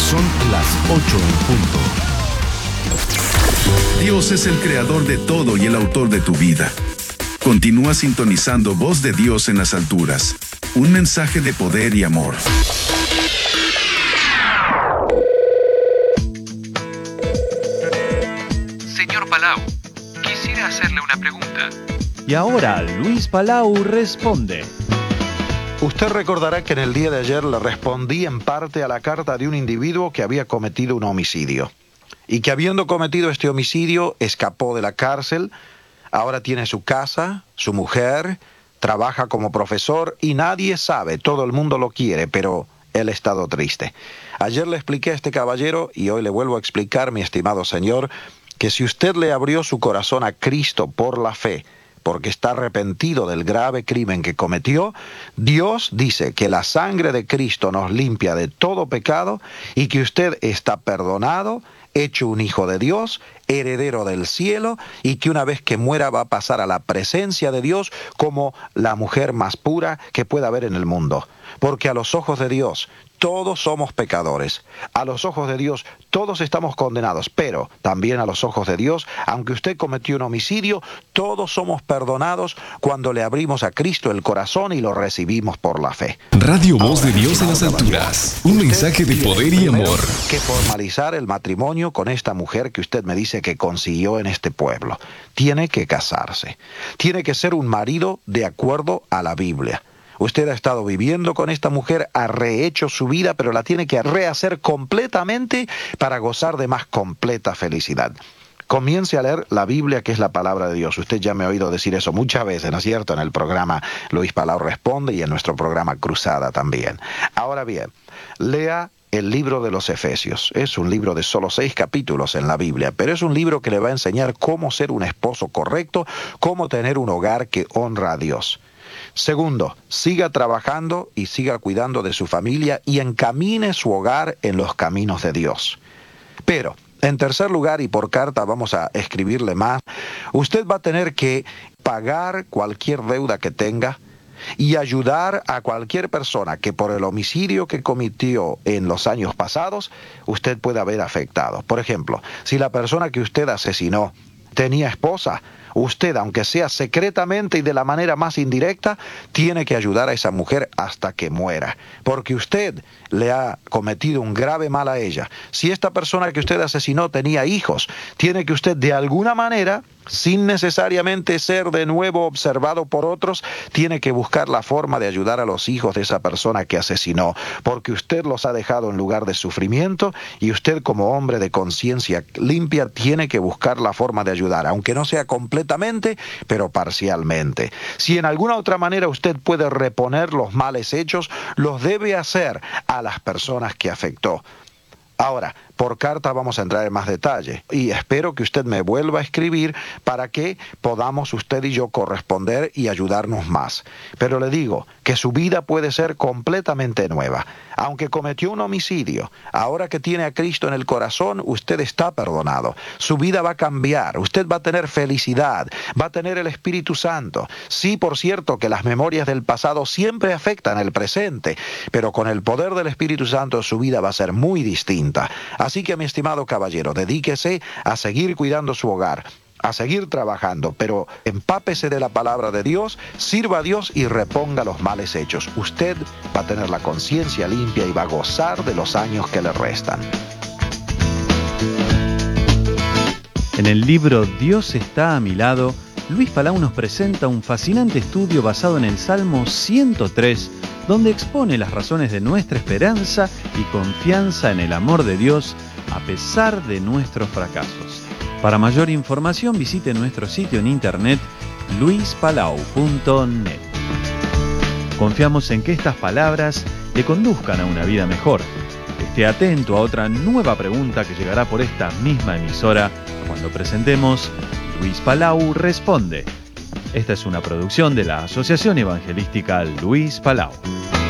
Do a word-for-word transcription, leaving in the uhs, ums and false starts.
Son las ocho en punto. Dios es el creador de todo y el autor de tu vida. Continúa sintonizando Voz de Dios en las alturas. Un mensaje de poder y amor. Señor Palau, quisiera hacerle una pregunta. Y ahora Luis Palau responde. Usted recordará que en el día de ayer le respondí en parte a la carta de un individuo que había cometido un homicidio. Y que habiendo cometido este homicidio, escapó de la cárcel, ahora tiene su casa, su mujer, trabaja como profesor y nadie sabe, todo el mundo lo quiere, pero él ha estado triste. Ayer le expliqué a este caballero y hoy le vuelvo a explicar, mi estimado señor, que si usted le abrió su corazón a Cristo por la fe, porque está arrepentido del grave crimen que cometió, Dios dice que la sangre de Cristo nos limpia de todo pecado y que usted está perdonado, hecho un hijo de Dios, heredero del cielo, y que una vez que muera va a pasar a la presencia de Dios como la mujer más pura que pueda haber en el mundo. Porque a los ojos de Dios todos somos pecadores. A los ojos de Dios todos estamos condenados, pero también a los ojos de Dios, aunque usted cometió un homicidio, todos somos perdonados cuando le abrimos a Cristo el corazón y lo recibimos por la fe. Radio Voz de Dios en las alturas. Un mensaje de poder y amor. Que formalizar el matrimonio con esta mujer que usted me dice que consiguió en este pueblo. Tiene que casarse. Tiene que ser un marido de acuerdo a la Biblia. Usted ha estado viviendo con esta mujer, ha rehecho su vida, pero la tiene que rehacer completamente para gozar de más completa felicidad. Comience a leer la Biblia, que es la palabra de Dios. Usted ya me ha oído decir eso muchas veces, ¿no es cierto? En el programa Luis Palau Responde y en nuestro programa Cruzada también. Ahora bien, lea el libro de los Efesios. Es un libro de solo seis capítulos en la Biblia, pero es un libro que le va a enseñar cómo ser un esposo correcto, cómo tener un hogar que honra a Dios. Segundo, siga trabajando y siga cuidando de su familia y encamine su hogar en los caminos de Dios. Pero, en tercer lugar, y por carta vamos a escribirle más, usted va a tener que pagar cualquier deuda que tenga y ayudar a cualquier persona que por el homicidio que cometió en los años pasados, usted pueda haber afectado. Por ejemplo, si la persona que usted asesinó tenía esposa, usted, aunque sea secretamente y de la manera más indirecta, tiene que ayudar a esa mujer hasta que muera, porque usted le ha cometido un grave mal a ella. Si esta persona que usted asesinó tenía hijos, tiene que usted de alguna manera, sin necesariamente ser de nuevo observado por otros, tiene que buscar la forma de ayudar a los hijos de esa persona que asesinó, porque usted los ha dejado en lugar de sufrimiento y usted, como hombre de conciencia limpia, tiene que buscar la forma de ayudar, aunque no sea completamente, pero parcialmente. Si en alguna otra manera usted puede reponer los males hechos, los debe hacer a las personas que afectó. Ahora, por carta vamos a entrar en más detalle y espero que usted me vuelva a escribir para que podamos usted y yo corresponder y ayudarnos más. Pero le digo que su vida puede ser completamente nueva. Aunque cometió un homicidio, ahora que tiene a Cristo en el corazón, usted está perdonado. Su vida va a cambiar, usted va a tener felicidad, va a tener el Espíritu Santo. Sí, por cierto, que las memorias del pasado siempre afectan el presente, pero con el poder del Espíritu Santo su vida va a ser muy distinta. Así que, mi estimado caballero, dedíquese a seguir cuidando su hogar, a seguir trabajando, pero empápese de la palabra de Dios, sirva a Dios y reponga los males hechos. Usted va a tener la conciencia limpia y va a gozar de los años que le restan. En el libro Dios está a mi lado, Luis Palau nos presenta un fascinante estudio basado en el Salmo ciento tres, donde expone las razones de nuestra esperanza y confianza en el amor de Dios a pesar de nuestros fracasos. Para mayor información visite nuestro sitio en internet luis palau punto net. Confiamos en que estas palabras le conduzcan a una vida mejor. Esté atento a otra nueva pregunta que llegará por esta misma emisora cuando presentemos Luis Palau Responde. Esta es una producción de la Asociación Evangelística Luis Palau.